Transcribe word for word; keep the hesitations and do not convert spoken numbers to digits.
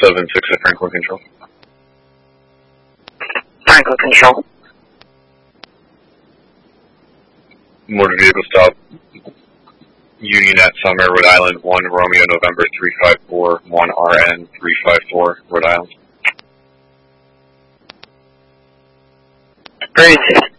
seven six at Franklin Control. Franklin Control. Motor vehicle stop. Union at Summer, Rhode Island, one Romeo November three five four, one R N three five four, Rhode Island. Great.